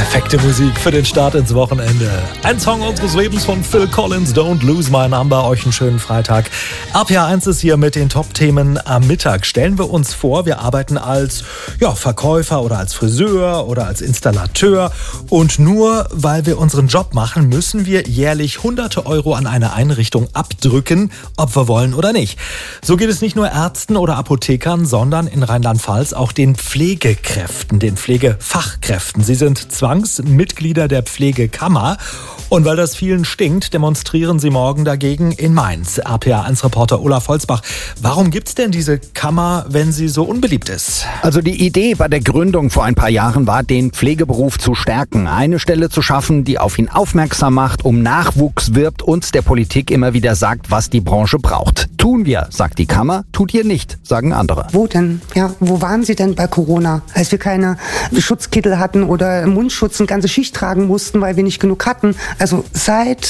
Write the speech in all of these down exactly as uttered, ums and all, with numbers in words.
Perfekte Musik für den Start ins Wochenende. Ein Song unseres Lebens von Phil Collins, Don't Lose My Number. Euch einen schönen Freitag. R P R eins ist hier mit den Top-Themen am Mittag. Stellen wir uns vor, wir arbeiten als ja, Verkäufer oder als Friseur oder als Installateur. Und nur weil wir unseren Job machen, müssen wir jährlich hunderte Euro an eine Einrichtung abdrücken, ob wir wollen oder nicht. So geht es nicht nur Ärzten oder Apothekern, sondern in Rheinland-Pfalz auch den Pflegekräften, den Pflegefachkräften. Sie sind Zwangsmitglieder der Pflegekammer. Und weil das vielen stinkt, demonstrieren sie morgen dagegen in Mainz. R P R eins Reporter Olaf Holzbach. Warum gibt's denn diese Kammer, wenn sie so unbeliebt ist? Also die Idee bei der Gründung vor ein paar Jahren war, den Pflegeberuf zu stärken. Eine Stelle zu schaffen, die auf ihn aufmerksam macht, um Nachwuchs wirbt und der Politik immer wieder sagt, was die Branche braucht. Tun wir, sagt die Kammer, tut ihr nicht, sagen andere. Wo denn? Ja, wo waren sie denn bei Corona? Als wir keine Schutzkittel hatten oder Mundschutz eine ganze Schicht tragen mussten, weil wir nicht genug hatten. Also seit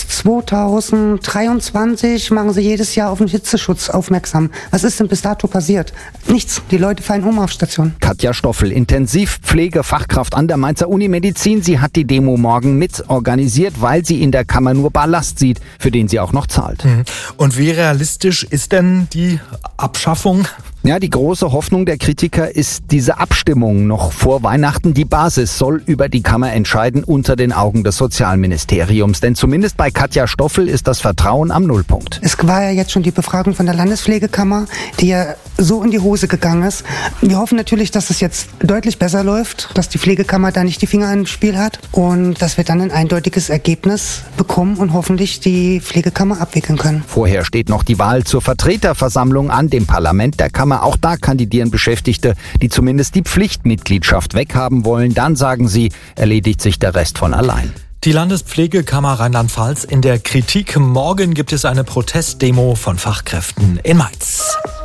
zweitausenddreiundzwanzig machen sie jedes Jahr auf den Hitzeschutz aufmerksam. Was ist denn bis dato passiert? Nichts. Die Leute fallen um auf Station. Katja Stoffel, Intensivpflegefachkraft an der Mainzer Unimedizin. Sie hat die Demo morgen mit organisiert, weil sie in der Kammer nur Ballast sieht, für den sie auch noch zahlt. Und wie realistisch ist denn die Abschaffung? Ja, die große Hoffnung der Kritiker ist diese Abstimmung noch vor Weihnachten. Die Basis soll über die Kammer entscheiden unter den Augen des Sozialministeriums. Denn zumindest bei Katja Stoffel ist das Vertrauen am Nullpunkt. Es war ja jetzt schon die Befragung von der Landespflegekammer, die ja so in die Hose gegangen ist. Wir hoffen natürlich, dass es jetzt deutlich besser läuft, dass die Pflegekammer da nicht die Finger im Spiel hat und dass wir dann ein eindeutiges Ergebnis bekommen und hoffentlich die Pflegekammer abwickeln können. Vorher steht noch die Wahl zur Vertreterversammlung an dem Parlament der Kammer. Auch da kandidieren Beschäftigte, die zumindest die Pflichtmitgliedschaft weghaben wollen. Dann, sagen sie, erledigt sich der Rest von allein. Die Landespflegekammer Rheinland-Pfalz in der Kritik. Morgen gibt es eine Protestdemo von Fachkräften in Mainz.